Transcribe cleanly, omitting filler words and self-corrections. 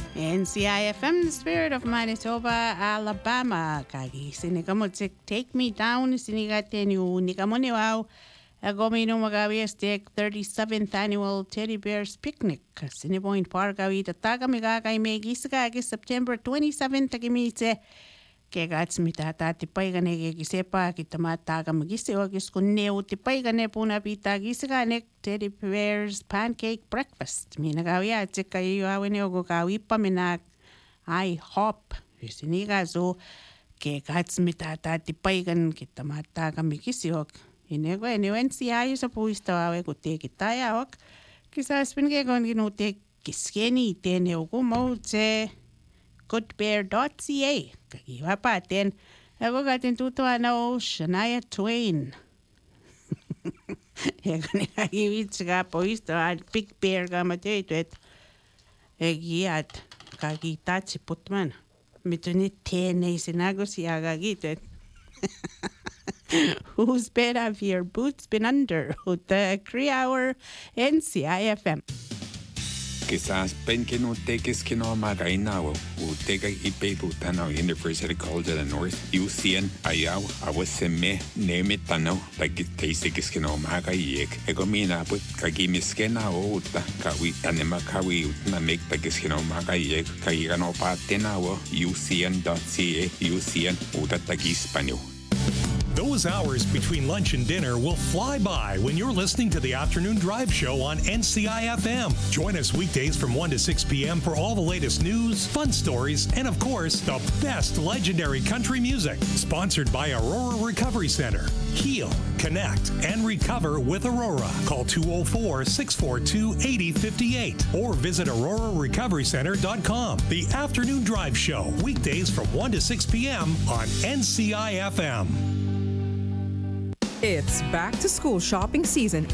NCIFM, the spirit of Manitoba, Alabama. Kagi sinikamot take me down sinigaten yu nikamoniwao. Agomino magawiestek 37th annual Teddy Bears Picnic. Sinipoint Park awi tataga migaga imegisagagi September 27th agimite. Kegats mitata tipaigane gisepa kitamataga magisiogis kunneu tipaigane puna pita gisaganek Teddy Bears Pancake Breakfast. Minagawia tsikayo awene ogogawi paminak I hop. Sinigazo kegats mitata tipaigan kitamataga magisiog. Inego eniwen siya sa puisto awe kutte kitaya ok. Kisas pingegon ginutek kiskeni tene ogumo tse goodbear.ca. Kagiwa paten. Ako gatin tutuwa na o Shania Twain. Ego ni kagiwit sa puisto at Big Bear ka matituit. Egiat kagitat si putman. Mitunit tene sinago siya kagituit. Who's been have your boots been under? With the 3-hour NCIFM. Quizás pen que no te que es que no magainao o te que ipe butano University College of the North UCN ayao awaseme neme tano like te se que es que no magaiek egomina put kagimiskena o ta kawi tanema kawi na make like es que no magaiek kaigano patena o ucn.ca UCN o tataki Spanish. Those hours between lunch and dinner will fly by when you're listening to the Afternoon Drive Show on NCIFM. Join us weekdays from 1 to 6 p.m. for all the latest news, fun stories, and of course, the best legendary country music. Sponsored by Aurora Recovery Center. Heal, connect, and recover with Aurora. Call 204-642-8058 or visit aurorarecoverycenter.com. The Afternoon Drive Show, weekdays from 1 to 6 p.m. on NCIFM. It's back to school shopping season